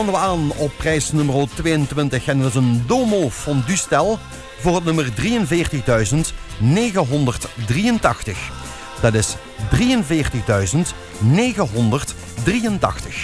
We aan op prijs nummer 22 en dat is een Domo Fondue Stel voor het nummer 43.983. Dat is 43.983.